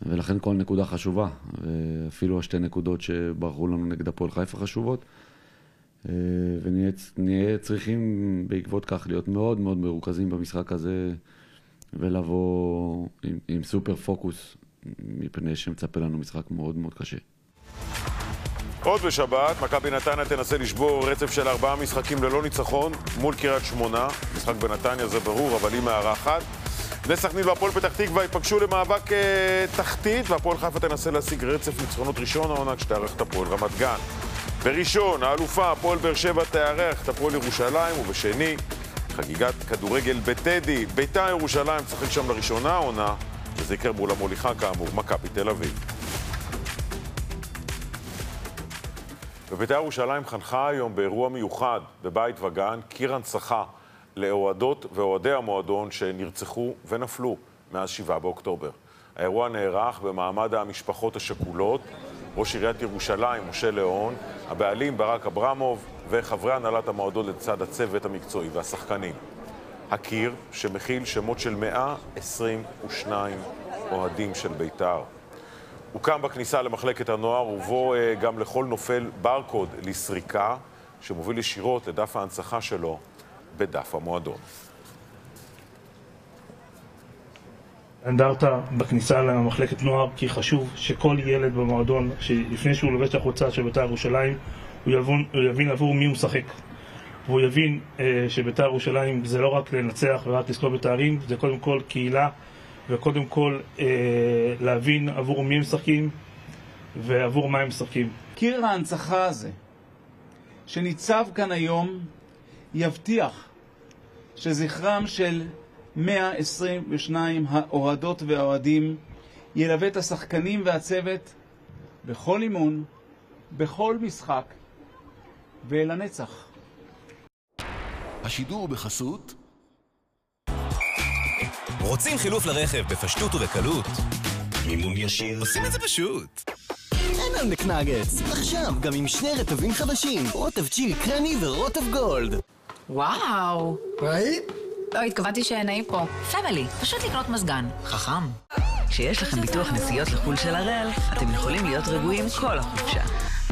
ולכן כל נקודה חשובה, ואפילו השתי נקודות שברחו לנו נגד הפועל חיפה חשובות, ונהיה צריכים בעקבות כך להיות מאוד מאוד מרוכזים במשחק הזה, ולבוא עם סופר פוקוס, מפני שמצפה לנו משחק מאוד מאוד קשה. עוד בשבת, מכבי נתניה תנסה לשבור רצף של 4 משחקים ללא ניצחון מול קריית שמונה. משחק בנתניה זה ברור, אבל היא מארחת. בני סכנין והפועל פתח תקווה ייפגשו למאבק תחתית, והפועל חיפה תנסה להשיג רצף ניצחונות ראשון העונה כשתארח את הפועל רמת גן. בראשון, האלופה הפועל באר שבע תארח את הפועל ירושלים, ובשני, חגיגת כדורגל בטדי. בית"ר ירושלים תשחק שם לראשונה העונה, וזה יקרה מול המוליכה כאמור, מכבי תל אביב. ובית"ר ירושלים חנכה היום באירוע מיוחד בבית וגן קיר הנצחה לאוהדות ואוהדי המועדון שנרצחו ונפלו מאז 7 באוקטובר. האירוע נערך במעמד המשפחות השכולות, ראש עיריית ירושלים משה ליאון, הבעלים ברק אברמוב וחברי הנהלת המועדון לצד הצוות המקצועי והשחקנים. הקיר שמכיל שמות של 122 אוהדים של בית"ר. הוקם בכניסה למחלקת הנוער, ובו גם לכל נופל ברקוד לסריקה, שמוביל ישירות לדף ההנצחה שלו בדף המועדון. אנדרטה בכניסה למחלקת נוער, כי חשוב שכל ילד במועדון, שלפני שהוא לובש החולצה של בית"ר ירושלים, הוא יבין עבור מי הוא משחק. והוא יבין שבית"ר ירושלים זה לא רק לנצח ורק לזכות בתארים, זה קודם כל קהילה, וקודם כל להבין עבור מי הם משחקים ועבור מה הם משחקים. קיר ההנצחה הזה שניצב כאן היום יבטיח שזכרם של 122 האוהדות והאוהדים ילווה את השחקנים והצוות בכל אימון, בכל משחק ולנצח. השידור בחסות. רוצים חילוף לרכב בפשטות ובקלות? מימון ישיר. עושים את זה פשוט. אין על מקנגטס. עכשיו גם עם 2 רטבים חדשים. רוטב צ'ילי קרמי ורוטב גולד. וואו. ראית? לא, התכוונתי שנעים פה. פמילי, פשוט לקנות מזגן. חכם. כשיש לכם ביטוח נסיעות לחול של הראל, אתם יכולים להיות רגועים כל החופשה.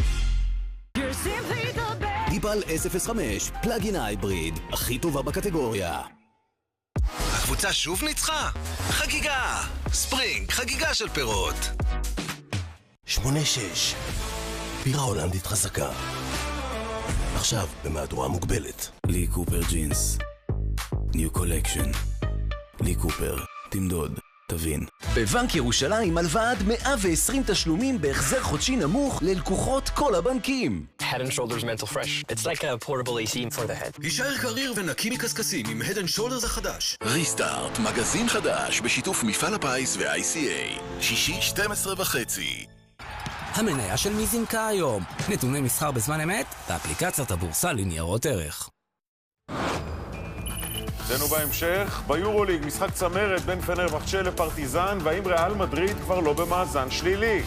דיפל S05, פלאגין הייבריד, הכי טובה בקטגוריה. הקבוצה שוב ניצחה? חגיגה! ספרינג, חגיגה של פירות. 8-6, בירה הולנדית חזקה. עכשיו במהדורה מוגבלת. לי קופר ג'ינס. ניו קולקשן. לי קופר. תמדוד. תבין. בבנק ירושלים הלוואה עד 120 תשלומים בהחזר חודשי נמוך ללקוחות כל הבנקים. Head and Shoulders Mental Fresh. It's like a portable AC for the head. הישאר קריר ונקי מקסקסים עם Head and Shoulders החדש. ריסטארט, מגזין חדש בשיתוף מפעל הפיס ו-ICA. שישי 12:30. המניה של מי זינקה היום. נתוני מסחר בזמן אמת באפליקציית הבורסה לניירות ערך. אצלנו בהמשך, ביורוליג, משחק צמרת בין פנרבחצ'ה לפרטיזן, והאם ריאל מדריד כבר לא במאזן שלילי.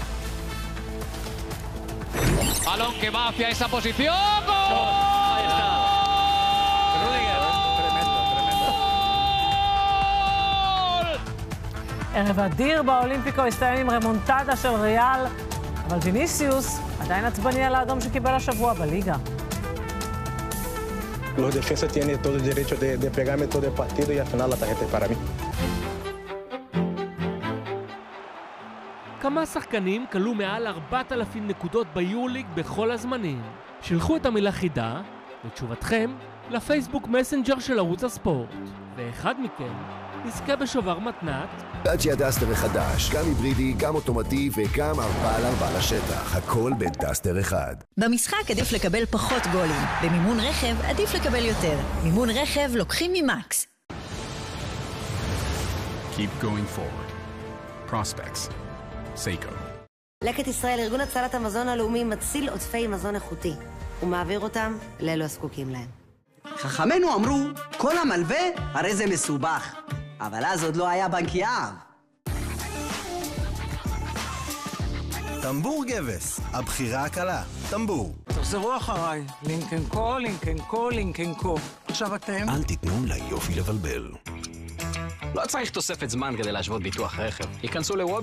Balón que va hacia esa posición. ¡Gol! Ahí está. Rudiger. Tremendo. ערב אדיר באולימפיקו הסתיים עם רמונטדה של ריאל, אבל ויניסיוס עדיין עצבני על האדום שקיבל השבוע בליגה. Los defensas tienen todo el derecho de pegarme todo el partido y al final la tarjeta es para mí. כמה שחקנים כלו מעל 4,000 נקודות ביורוליג בכל הזמנים. שלחו את המילה חידה ותשובתכם לפייסבוק מסנג'ר של ערוץ הספורט, ואחד מכם יזכה בשובר מתנת דאצ'יה דאסטר החדש, גם היברידי, גם אוטומטי וגם 4x4 לשטח, הכל בדאסטר אחד. במשחק עדיף לקבל פחות גולים, במימון רכב עדיף לקבל יותר. מימון רכב לוקחים ממקס. Keep going forward. Prospects. סייקו. לקט ישראל, ארגון הצלת המזון הלאומי, מציל עודפי מזון איכותי ומעביר אותם לאלו הזקוקים להם. חכמינו אמרו, כל המלווה הרי זה מסובך, אבל אז עוד לא היה בנק יהב. טמבור גבס, הבחירה הקלה. טמבור. תחזרו אחריי. לינקן קו, לינקן קו, לינקן קו. עכשיו אתם? אל תיתנו ליופי לבלבל. לא צריך תוספת זמן כדי להשוות ביטוח רכב. היכנסו לווב